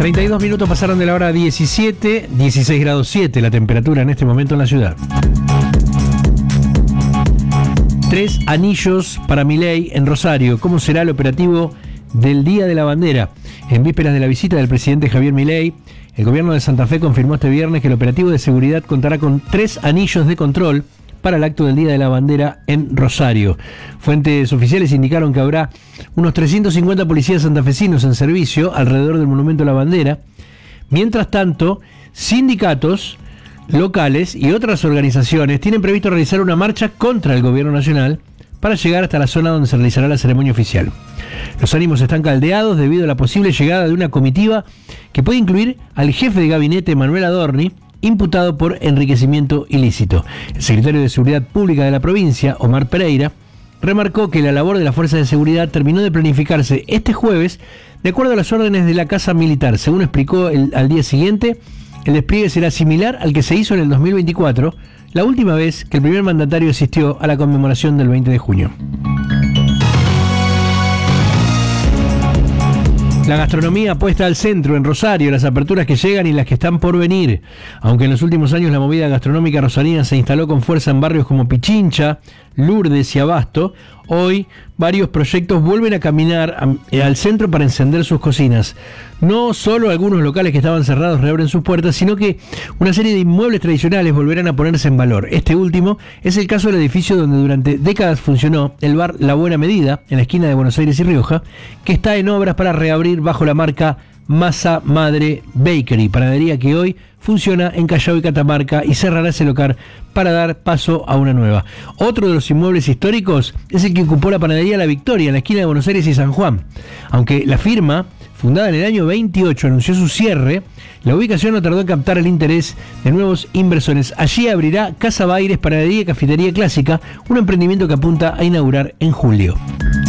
32 minutos pasaron de la hora 17, 16 grados 7 la temperatura en este momento en la ciudad. 3 anillos para Milei en Rosario. ¿Cómo será el operativo del Día de la Bandera? En vísperas de la visita del presidente Javier Milei, el gobierno de Santa Fe confirmó este viernes que el operativo de seguridad contará con 3 anillos de control para el acto del Día de la Bandera en Rosario. Fuentes oficiales indicaron que habrá unos 350 policías santafesinos en servicio alrededor del Monumento a la Bandera. Mientras tanto, sindicatos locales y otras organizaciones tienen previsto realizar una marcha contra el gobierno nacional para llegar hasta la zona donde se realizará la ceremonia oficial. Los ánimos están caldeados debido a la posible llegada de una comitiva que puede incluir al jefe de gabinete Manuel Adorni, imputado por enriquecimiento ilícito. El secretario de Seguridad Pública de la provincia, Omar Pereira, remarcó que la labor de la Fuerza de Seguridad terminó de planificarse este jueves de acuerdo a las órdenes de la Casa Militar. Según explicó al día siguiente, el despliegue será similar al que se hizo en el 2024, la última vez que el primer mandatario asistió a la conmemoración del 20 de junio. La gastronomía puesta al centro en Rosario, las aperturas que llegan y las que están por venir. Aunque en los últimos años la movida gastronómica rosarina se instaló con fuerza en barrios como Pichincha, Lourdes y Abasto, hoy varios proyectos vuelven a caminar al centro para encender sus cocinas. No solo algunos locales que estaban cerrados reabren sus puertas, sino que una serie de inmuebles tradicionales volverán a ponerse en valor. Este último es el caso del edificio donde durante décadas funcionó el bar La Buena Medida, en la esquina de Buenos Aires y Rioja, que está en obras para reabrir bajo la marca Masa Madre Bakery, panadería que hoy funciona en Callao y Catamarca y cerrará ese local para dar paso a una nueva. Otro de los inmuebles históricos es el que ocupó la panadería La Victoria en la esquina de Buenos Aires y San Juan. Aunque la firma, fundada en el año 28, anunció su cierre, la ubicación no tardó en captar el interés de nuevos inversores. Allí abrirá Casa Baires, panadería y cafetería clásica, un emprendimiento que apunta a inaugurar en julio.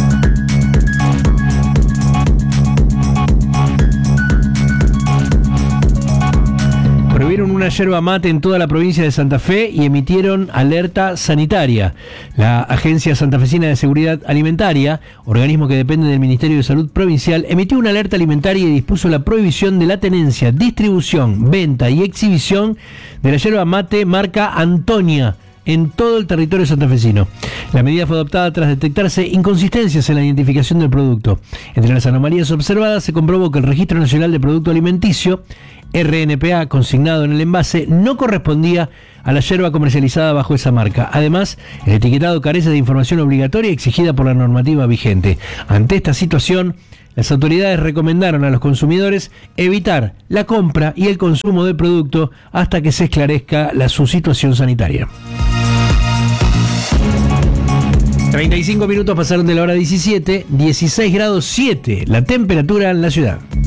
Prohibieron una yerba mate en toda la provincia de Santa Fe y emitieron alerta sanitaria. La Agencia Santafesina de Seguridad Alimentaria, organismo que depende del Ministerio de Salud Provincial, emitió una alerta alimentaria y dispuso la prohibición de la tenencia, distribución, venta y exhibición de la yerba mate marca Antonia en todo el territorio santafesino. La medida fue adoptada tras detectarse inconsistencias en la identificación del producto. Entre las anomalías observadas se comprobó que el Registro Nacional de Producto Alimenticio, RNPA, consignado en el envase, no correspondía a la yerba comercializada bajo esa marca. Además, el etiquetado carece de información obligatoria exigida por la normativa vigente. Ante esta situación, las autoridades recomendaron a los consumidores evitar la compra y el consumo del producto hasta que se esclarezca su situación sanitaria. 35 minutos pasaron de la hora 17, 16 grados 7 la temperatura en la ciudad.